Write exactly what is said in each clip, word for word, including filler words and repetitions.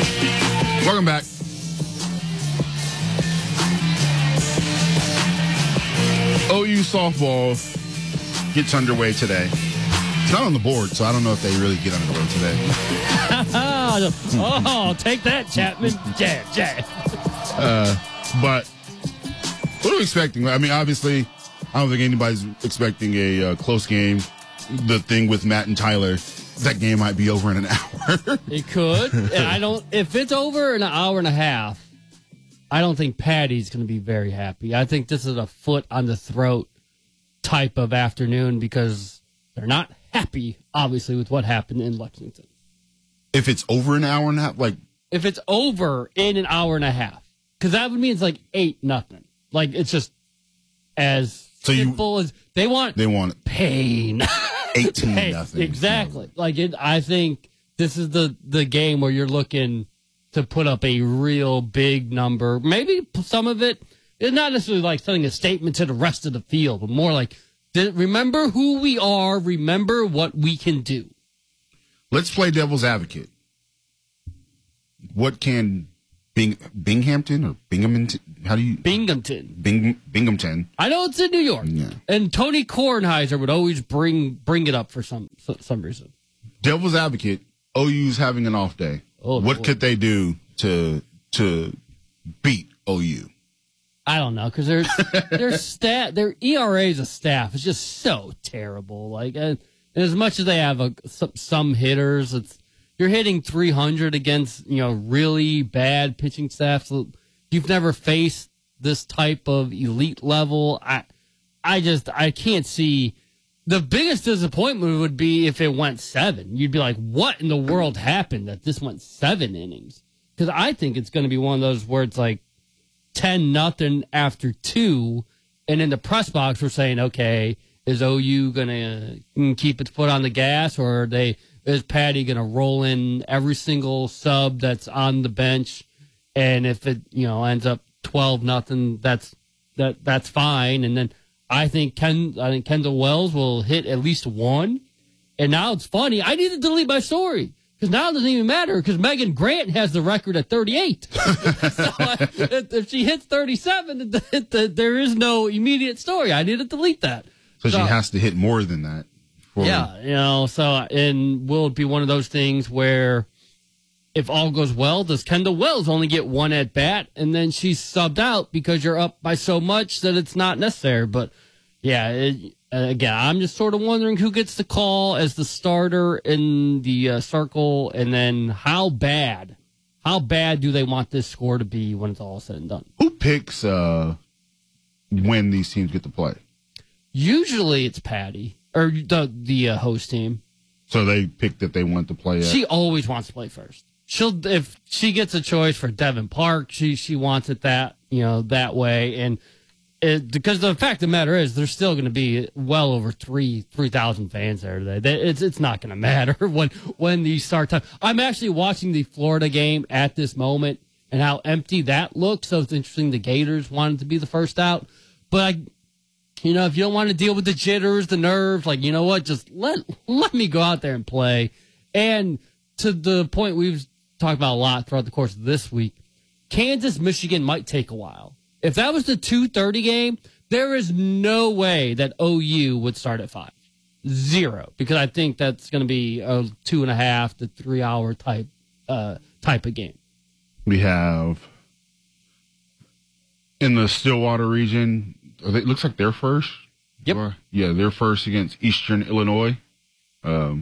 Welcome back. O U softball gets underway today. It's not on the board, so I don't know if they really get underway today. Oh, take that, Chapman. Jab, jab. Uh, but what are we expecting? I mean, obviously, I don't think anybody's expecting a uh, close game. The thing with Matt and Tyler, that game might be over in an hour. It could. And I don't. If it's over in an hour and a half, I don't think Patty's going to be very happy. I think this is a foot on the throat type of afternoon because they're not happy, obviously, with what happened in Lexington. If it's over an hour and a half, like if it's over in an hour and a half, because that would mean it's like eight nothing. Like it's just as so simple you, as they want. They want pain. Eighteen pain. nothing. Exactly. Like it. I think this is the the game where you're looking to put up a real big number. Maybe some of it is not necessarily like sending a statement to the rest of the field, but more like, remember who we are, remember what we can do. Let's play devil's advocate. What can Bing, Binghamton or Binghamton, how do you? Binghamton. Bing, Binghamton. I know it's in New York. Yeah. And Tony Kornheiser would always bring bring it up for some some reason. Devil's advocate, O U's having an off day. Oh, what boy. could they do to to beat O U? I don't know, because their their stat, their E R A as a staff is just so terrible. Like, uh, as much as they have a, some, some hitters, it's you're hitting three hundred against you know really bad pitching staffs. So you've never faced this type of elite level. I I just I can't see. The biggest disappointment would be if it went seven. You'd be like, what in the world happened that this went seven innings? Because I think it's going to be one of those where it's like ten nothing after two, and in the press box we're saying, okay, is O U going to keep its foot on the gas, or are they is Patty going to roll in every single sub that's on the bench, and if it you know ends up twelve nothing, that's that that's fine, and then. I think Ken, I think Kendall Wells will hit at least one. And now it's funny. I need to delete my story because now it doesn't even matter because Megan Grant has the record at thirty-eight. So I, if she hits thirty-seven, there is no immediate story. I need to delete that. So, so she has to hit more than that. For yeah, you know. So and will it be one of those things where if all goes well, does Kendall Wells only get one at bat and then she's subbed out because you're up by so much that it's not necessary? But yeah, it, again, I'm just sort of wondering who gets the call as the starter in the uh, circle, and then how bad, how bad do they want this score to be when it's all said and done? Who picks uh, when these teams get to play? Usually it's Patty or the the uh, host team. So they pick that they want to play. At- she always wants to play first. She'll if she gets a choice for Devon Park, she she wants it that you know that way, and it, because the fact of the matter is, there's still going to be well over three three thousand fans there today. They, it's it's not going to matter when when the start time. I'm actually watching the Florida game at this moment and how empty that looks. So it's interesting. The Gators wanted to be the first out, but I, you know, if you don't want to deal with the jitters, the nerves, like you know what, just let let me go out there and play. And to the point we've talked about a lot throughout the course of this week, Kansas, Michigan might take a while. If that was the two thirty game, there is no way that O U would start at five. Zero. Because I think that's going to be a two and a half to three hour type uh, type of game. We have in the Stillwater region, it looks like they're first. Yep. Or, yeah, they're first against Eastern Illinois. Um,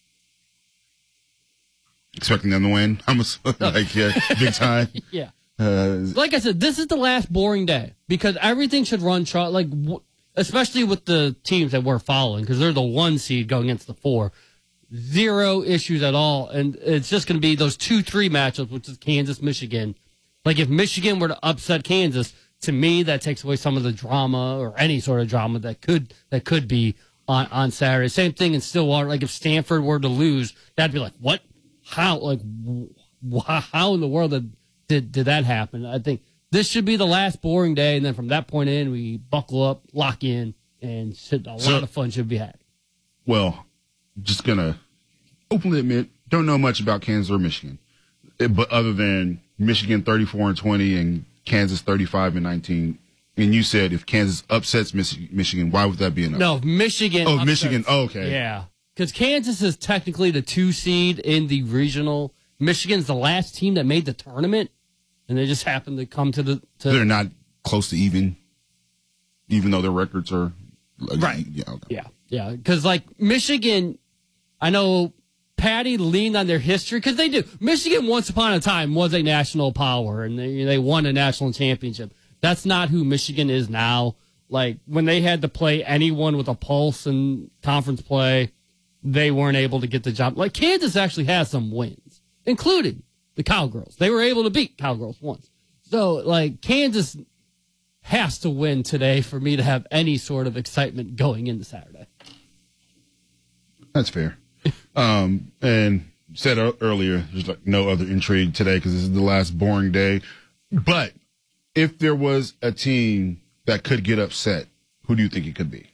expecting them to win. I'm like, yeah, big time. Yeah. Uh, like I said, this is the last boring day because everything should run short. Like, especially with the teams that we're following, because they're the one seed going against the four. Zero issues at all, and it's just going to be those two three matchups, which is Kansas, Michigan. Like if Michigan were to upset Kansas, to me that takes away some of the drama or any sort of drama that could that could be on on Saturday. Same thing in Stillwater. Like if Stanford were to lose, that'd be like what? How? Like wh- how in the world did, did did that happen? I think this should be the last boring day, and then from that point in, we buckle up, lock in, and should, a so, lot of fun should be had. Well, just gonna openly admit, don't know much about Kansas or Michigan. it, but other than Michigan thirty-four and twenty and Kansas thirty-five and nineteen, and you said if Kansas upsets Mich- Michigan, why would that be enough? No, Michigan. Oh, upsets, Michigan. Oh, okay. Yeah, because Kansas is technically the two seed in the regional. Michigan's the last team that made the tournament, and they just happened to come to the. To, They're not close to even, even though their records are. Like, right. Yeah. Okay. Yeah. Yeah. Because like Michigan, I know Patty leaned on their history because they do. Michigan once upon a time was a national power, and they they won a national championship. That's not who Michigan is now. Like when they had to play anyone with a pulse in conference play, they weren't able to get the job. Like Kansas actually has some wins, including the Cowgirls. They were able to beat Cowgirls once. So like Kansas has to win today for me to have any sort of excitement going into Saturday. That's fair. um, and said earlier, there's like no other intrigue today because this is the last boring day. But if there was a team that could get upset, who do you think it could be?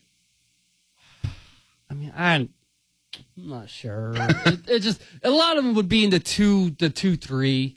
I mean, I'm not sure. it, it just a lot of them would be in the two, the two, three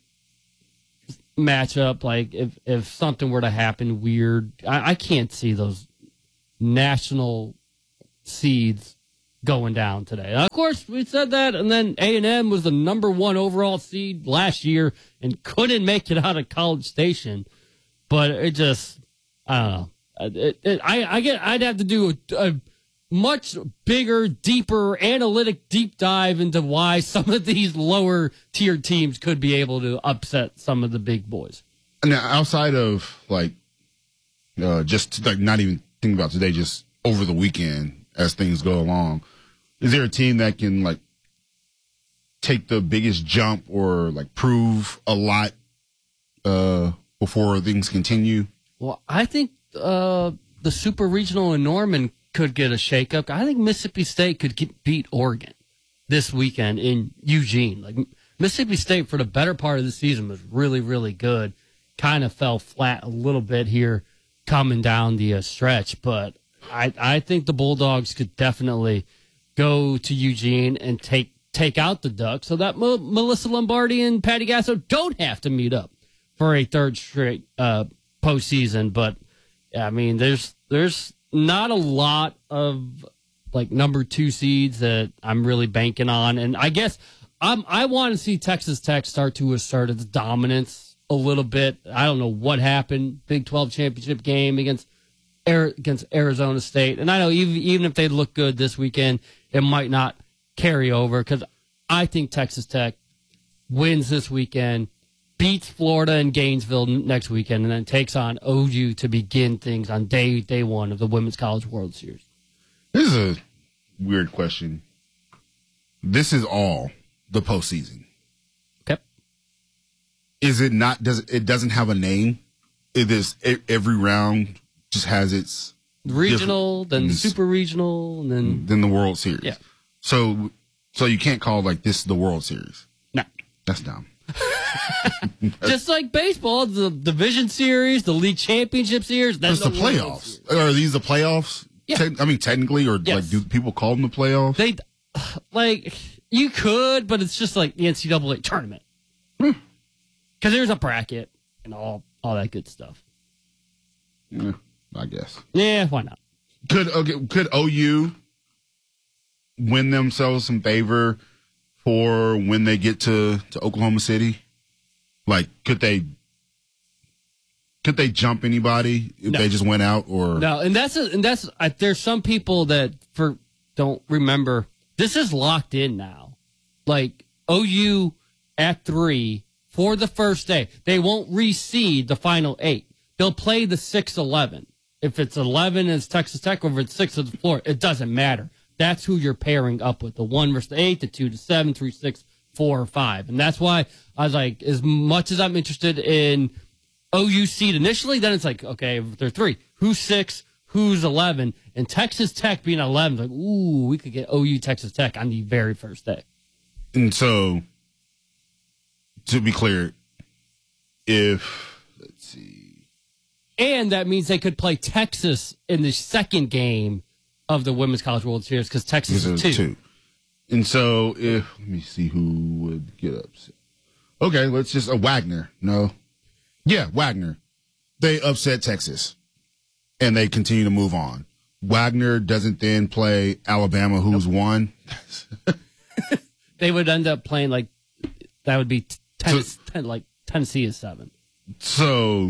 matchup. Like if if something were to happen weird, I, I can't see those national seeds going down today. Of course, we said that, and then A and M was the number one overall seed last year and couldn't make it out of College Station. But it just, I don't know. It, it, I I get I'd have to do a, a much bigger, deeper, analytic deep dive into why some of these lower tier teams could be able to upset some of the big boys. Now, outside of like, uh, just like not even thinking about today, just over the weekend as things go along, is there a team that can like take the biggest jump or like prove a lot uh, before things continue? Well, I think uh, the Super Regional in Norman could get a shakeup. I think Mississippi State could get, beat Oregon this weekend in Eugene. Like Mississippi State for the better part of the season was really, really good. Kind of fell flat a little bit here coming down the uh, stretch, but I I think the Bulldogs could definitely go to Eugene and take take out the Ducks so that M- Melissa Lombardi and Patty Gasso don't have to meet up for a third straight uh, postseason. But I mean, there's there's not a lot of like number two seeds that I'm really banking on, and I guess I'm, I want to see Texas Tech start to assert its dominance a little bit. I don't know what happened. Big twelve championship game against against Arizona State, and I know even even if they look good this weekend, it might not carry over because I think Texas Tech wins this weekend, beats Florida and Gainesville next weekend, and then takes on O U to begin things on day day one of the Women's College World Series. This is a weird question. This is all the postseason. Okay. Is it not? Does it doesn't have a name? It is every round just has its regional, then super regional, and then then the World Series. Yeah. So so you can't call like this the World Series. No, that's dumb. Just like baseball, the division series, the league championship series, that's the, the playoffs. Are these the playoffs? Yeah. Te- I mean, technically, or yes. like, do people call them the playoffs? They like you could, but it's just like the N C double A tournament because hmm. there's a bracket and all all that good stuff. Yeah, I guess. Yeah, why not? Could okay, could O U win themselves some favor for when they get to, to Oklahoma City? Like, could they could they jump anybody if no. they just went out? Or no? And that's a, and that's I, there's some people that for don't remember. This is locked in now. Like O U at three for the first day. They won't reseed the final eight. They'll play the six eleven. If it's eleven, it's Texas Tech. Or if it's six of the floor, it doesn't matter. That's who you're pairing up with. The one versus the eight, the two to seven, three, six, four, or five. And that's why I was like, as much as I'm interested in O U seed initially, then it's like, okay, if they're three, who's six, who's eleven? And Texas Tech being eleven, like, ooh, we could get O U Texas Tech on the very first day. And so, to be clear, if, let's see. And that means they could play Texas in the second game of the Women's College World Series because Texas is two. two. And so, if, let me see who would get upset. Okay, let's just, uh, Wagner. No. Yeah, Wagner. They upset Texas, and they continue to move on. Wagner doesn't then play Alabama, who's nope. won. They would end up playing like, that would be ten, so, ten, like Tennessee is seven. So,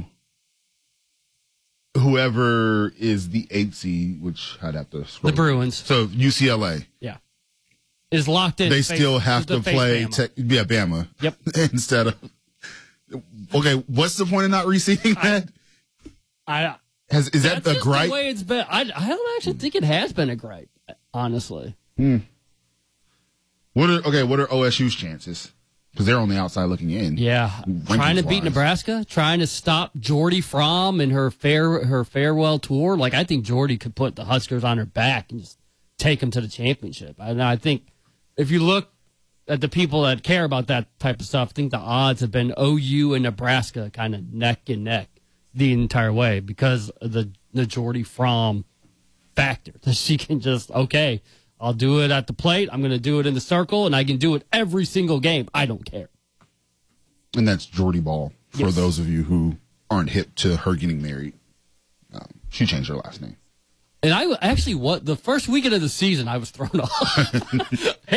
whoever is the eighth seed, which I'd have to scroll. The Bruins. So, U C L A. Yeah. Is locked in. They face, still have to play, Bama. Te- yeah, Bama. Yep. Instead of, okay, what's the point of not reseeding that? I, I Has is that a gripe? The way it's been. I, I don't actually think it has been a gripe, honestly. Hmm. What are okay? What are O S U's chances? Because they're on the outside looking in. Yeah, trying to beat Nebraska, trying to stop Jordy Fromm and her fair her farewell tour. Like I think Jordy could put the Huskers on her back and just take them to the championship. And I think if you look at the people that care about that type of stuff, I think the odds have been O U and Nebraska kind of neck and neck the entire way because of the the Jordy Fromm factor that she can just okay. I'll do it at the plate. I'm going to do it in the circle, and I can do it every single game. I don't care. And that's Jordy Ball, for yes. those of you who aren't hip to her getting married. Um, she changed her last name. And I actually, what the first weekend of the season, I was thrown off.